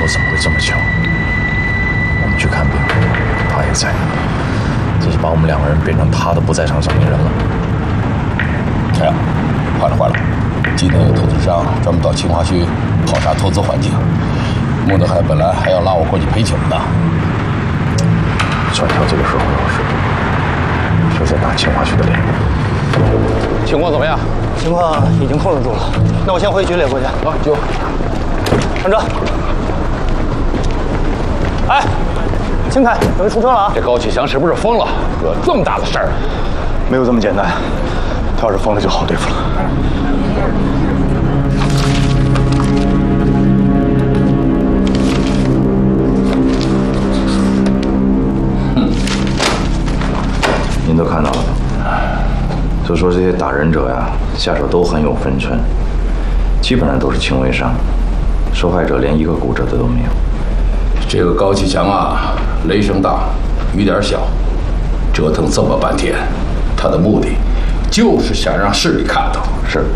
候怎么会这么巧？我们去看病，他也在，这是把我们2个人变成他的不在场证明人了。 这样，坏了！今天有投资商专门到清华区考察投资环境，孟德海本来还要拉我过去陪酒呢。 专挑这个时候有事，谁在打清华区的脸？ 情况怎么样？ 情况已经控制住了。那我先回局里过去。 啊，就上车。哎，秦凯，准备出车了啊！ 这高启强是不是疯了？惹这么大的事儿？ 没有这么简单，他要是疯了就好对付了。您都看到了吧？就说这些打人者呀，下手都很有分寸，基本上都是轻微伤，受害者连一个骨折的都没有。 这个高启强啊，雷声大雨点小，折腾这么半天，他的目的就是想让市里看到。 是，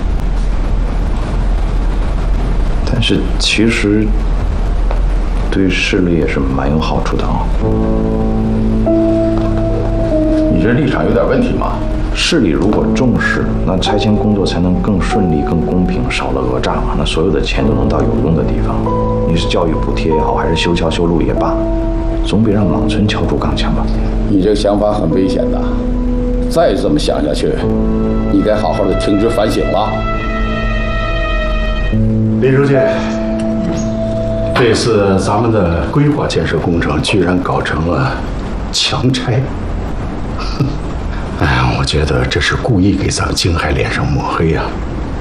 但是其实对市里也是蛮有好处的啊。 你这立场有点问题吗？ 市里如果重视，那拆迁工作才能更顺利、更公平，少了讹诈嘛，那所有的钱都能到有用的地方。你是教育补贴也好，还是修桥修路也罢，总比让莽村敲竹杠强吧？ 你这个想法很危险的，再这么想下去，你该好好的停职反省了。 李书记，这次咱们的规划建设工程居然搞成了强拆。哎呀，我觉得这是故意给咱京海脸上抹黑呀，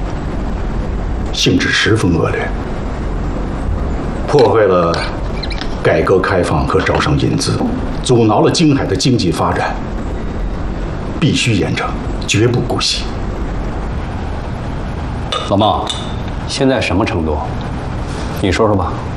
性质十分恶劣，破坏了改革开放和招商引资，阻挠了京海的经济发展，必须严惩，绝不姑息。 老孟，现在什么程度？你说说吧。